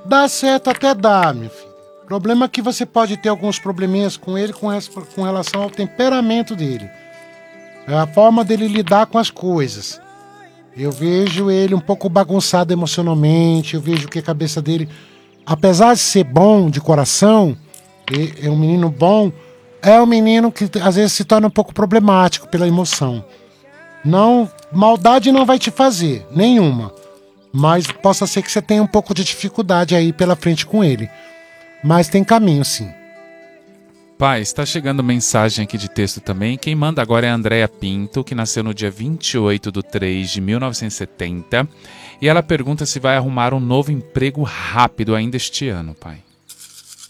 Dá certo até dá, meu filho. O problema é que você pode ter alguns probleminhas com ele com relação ao temperamento dele. É a forma dele lidar com as coisas. Eu vejo ele um pouco bagunçado emocionalmente, eu vejo que a cabeça dele, apesar de ser bom de coração, é um menino bom, é um menino que às vezes se torna um pouco problemático pela emoção. Não, maldade não vai te fazer, nenhuma. Mas possa ser que você tenha um pouco de dificuldade aí pela frente com ele. Mas tem caminho, sim. Pai, está chegando mensagem aqui de texto também. Quem manda agora é a Andréa Pinto, que nasceu no dia 28/3/1970. E ela pergunta se vai arrumar um novo emprego rápido ainda este ano, pai.